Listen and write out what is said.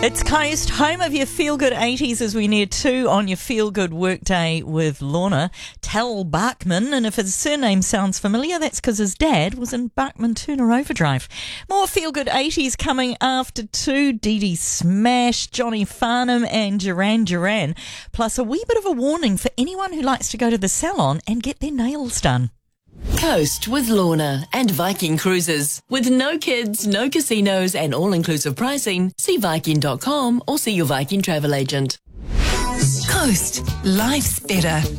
It's Coast, home of your feel-good 80s as we near 2 on your feel-good workday with Lorna. Tal Bachman, and if his surname sounds familiar, that's because his dad was in Bachman Turner Overdrive. More feel-good 80s coming after 2, Dee Dee Smash, Johnny Farnham and Duran Duran, plus a wee bit of a warning for anyone who likes to go to the salon and get their nails done. Coast with Lorna and Viking Cruises. With no kids, no casinos and all-inclusive pricing, see Viking.com or see your Viking travel agent. Coast. Life's better.